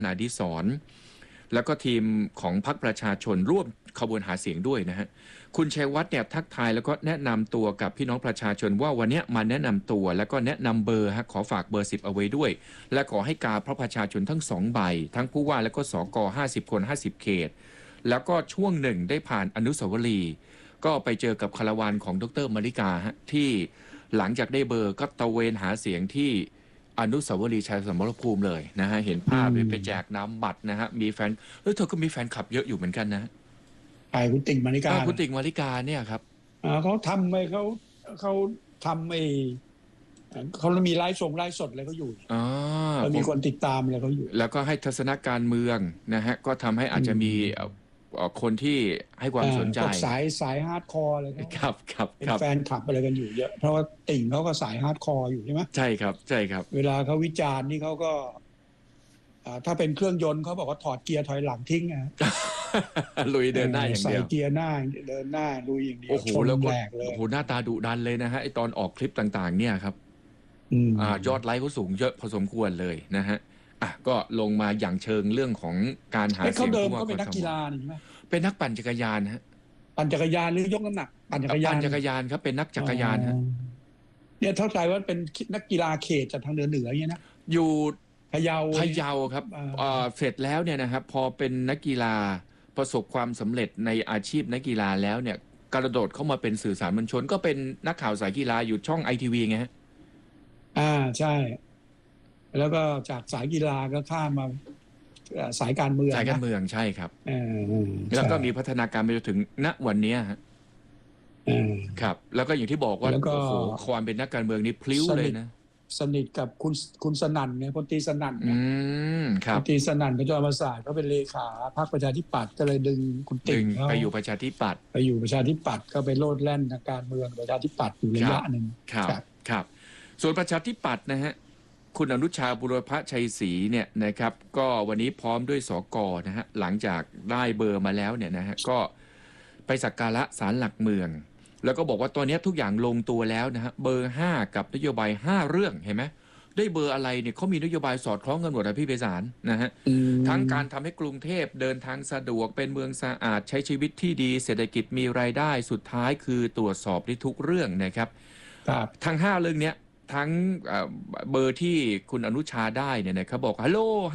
นาดิศรแล้วก็ทีมของพรรคประชาชนร่วมขบวนหาเสียงด้วยนะฮะคุณชัยวัฒน์เนี่ยทักทายแล้วก็แนะนำตัวกับพี่น้องประชาชนว่าวันนี้มาแนะนำตัวแล้วก็แนะนำเบอร์ขอฝากเบอร์10เอาไว้ด้วยและขอให้กาเพราะประชาชนทั้ง2ใบทั้งผู้ว่าและก็สก50 คน50 เขตแล้วก็ช่วงหนึ่งได้ผ่านอนุสาวรีย์ก็ไปเจอกับคาราวานของดร.มาริกาที่หลังจากได้เบอร์ก็ตะเวนหาเสียงที่อนุสาวรีย์ชัยสมรภูมิเลยนะฮะเห็นภาพไปแจกน้ำบัตรนะฮะมีแฟนเธอก็มีแฟนคลับเยอะอยู่เหมือนกันนะคุณติ่งมาริกาคุณติ่งมาริกาเนี่ยครับเขาทำไปเขาทำเขามีไลฟ์สดอะไรเขาอยู่มีคนติดตามอะไรเขาอยู่แล้วก็ให้ทัศนการเมืองนะฮะก็ทำให้อาจจะมีคนที่ให้ความสนใจสายฮาร์ดคอร์อะไรครับเป็นแฟนคลับอะไรกันอยู่เยอะเพราะว่าติ่งเขาก็สายฮาร์ดคอร์อยู่ใช่ไหมใช่ครับเวลาเขาวิจารณ์นี่เขาก็ถ้าเป็นเครื่องยนต์เขาบอกว่าถอดเกียร์ถอยหลังทิ้งลุยเดินหน้าอย่างเดียวใส่เกียร์หน้าเดินหน้าลุยอย่างเดียวโอ้โหแล้วก็โอ้โหหน้าตาดุดันเลยนะฮะไอตอนออกคลิปต่างๆเนี่ยครับยอดไลค์เขาสูงเยอะพอสมควรเลยนะฮะก็ลงมาอย่างเชิงเรื่องของการหาเสียงเขาเดิมเขาเป็นนักกีฬาใช่ไหมเป็นนักปั่นจักรยานฮะปั่นจักรยานหรือยกน้ำหนักปั่นจักรยานครับเป็นนักจักรยานฮะเนี่ยเข้าใจว่าเป็นนักกีฬาเขตจากทางเหนืออย่างเงี้ยนะอยู่พะเยาครับเสร็จแล้วเนี่ยนะครับพอเป็นนักกีฬาประสบความสำเร็จในอาชีพนักกีฬาแล้วเนี่ยกระโดดเข้ามาเป็นสื่อสารมวลชนก็เป็นนักข่าวสายกีฬาอยู่ช่อง ITV ไงฮะใช่แล้วก็จากสายกีฬาก็ข้ามมาสายการเมืองใช่ครับแล้วก็มีพัฒนาการไปจนถึงณวันนี้ครับแล้วก็อย่างที่บอกว่าโอ้โหความเป็นนักการเมืองนี่พลิ้วเลยนะสนิทกับคุณสนั่นไงพลตรีสนั่นพลตรีสนั่นก็จอมศาสตร์เขาเป็นเลขาพรรคประชาธิปัตย์ก็เลยดึงคุณติ่งไปอยู่ประชาธิปัตย์ก็ไปโลดแล่นทางการเมืองประชาธิปัตย์อยู่ระยะหนึ่งครับส่วนประชาธิปัตย์นะฮะคุณอนุชาบุรพชัยศรีเนี่ยนะครับก็วันนี้พร้อมด้วยสก.นะฮะหลังจากได้เบอร์มาแล้วเนี่ยนะฮะก็ไปสักการะศาลหลักเมืองแล้วก็บอกว่าตอนนี้ทุกอย่างลงตัวแล้วนะฮะเบอร์5กับนโยบาย5เรื่องเห็นไหมได้เบอร์อะไรเนี่ยเขามีนโยบายสอดคล้องกันหมดนะพี่ไพศาลนะฮะทั้งการทำให้กรุงเทพเดินทางสะดวกเป็นเมืองสะอาดใช้ชีวิตที่ดีเศรษฐกิจมีรายได้สุดท้ายคือตรวจสอบได้ทุกเรื่องนะครับทั้ง5เรื่องนี้ทั้งเบอร์ที่คุณอนุชาได้เนี่ยนะเขาบอกฮัลโหล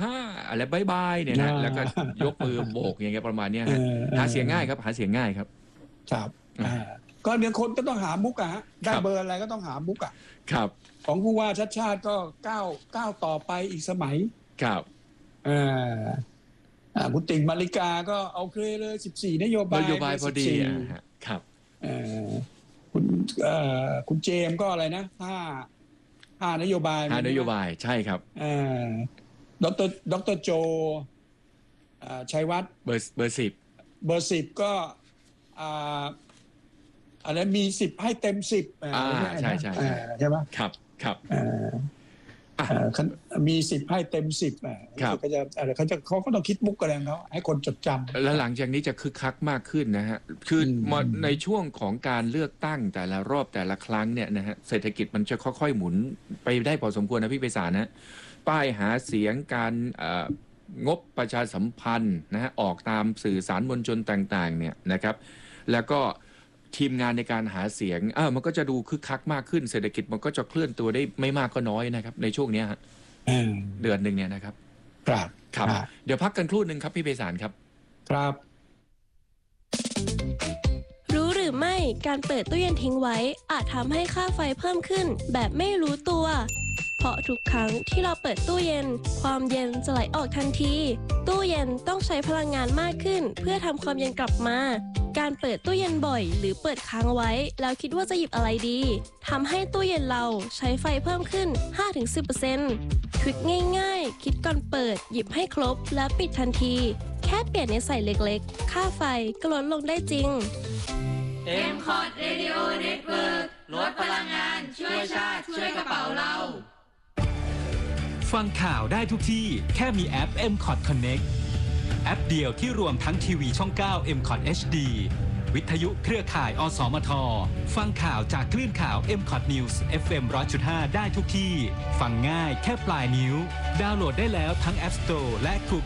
5อะไรบายบายเนี่ยนะแล้วก็ยกมือโบกอย่างเงี้ยประมาณนี้หาเสียงง่ายครับครับก็เดี๋ยวคนก็ต้องหามุกได้เบอร์อะไรก็ต้องหามุกครับของผู้ว่าชาติก็ก้าวต่อไปอีกสมัยครับคุณติ่งมาริกาก็เอาเคยเลย14นโยบายพอดีครับคุณเจมก็อะไรนะ5นโยบายใช่ครับดร.โจชัยวัฒน์เบอร์ 10ก็อะไรมี10ให้เต็ม10 ใช่ใช่ไหมครับมี10ให้เต็ม10เขาก็ต้องคิดมุกกันเขาให้คนจดจำแล้วหลังจากนี้จะคึกคักมากขึ้นนะฮะคือในช่วงของการเลือกตั้งแต่ละรอบแต่ละครั้งเนี่ยนะฮะเศรษฐกิจมันจะค่อยๆหมุนไปได้พอสมควรนะพี่ไพศาลนะป้ายหาเสียงการงบประชาสัมพันธ์นะฮะออกตามสื่อสารมวลชนต่างๆเนี่ยนะครับแล้วก็ทีมงานในการหาเสียงมันก็จะดูคึกคักมากขึ้นเศรษฐกิจมันก็จะเคลื่อนตัวได้ไม่มากก็น้อยนะครับในช่วงนี้เดือนหนึ่งเนี่ยนะครับครับเดี๋ยวพักกันครู่หนึ่งครับพี่ไพศาลครับครับรู้หรือไม่การเปิดตู้เย็นทิ้งไว้อาจทำให้ค่าไฟเพิ่มขึ้นแบบไม่รู้ตัวเพราะทุกครั้งที่เราเปิดตู้เย็นความเย็นจะไหลออกทันทีตู้เย็นต้องใช้พลังงานมากขึ้นเพื่อทำความเย็นกลับมาการเปิดตู้เย็นบ่อยหรือเปิดค้างไว้แล้วคิดว่าจะหยิบอะไรดีทำให้ตู้เย็นเราใช้ไฟเพิ่มขึ้น 5-10% ทริคง่ายๆคิดก่อนเปิดหยิบให้ครบและปิดทันทีแค่เปลี่ยนในใส่เล็กๆค่าไฟก็ลดลงได้จริง MCOT Radio Network ลดพลังงานช่วยชาติช่วยกระเป๋าเราฟังข่าวได้ทุกที่แค่มีแอป MCOT Connect แอปเดียวที่รวมทั้งทีวีช่อง 9 MCOT HD วิทยุเครือข่ายอสมทฟังข่าวจากคลื่นข่าว MCOT News FM 100.5 ได้ทุกที่ฟังง่ายแค่ปลายนิ้วดาวน์โหลดได้แล้วทั้ง App Store และ Google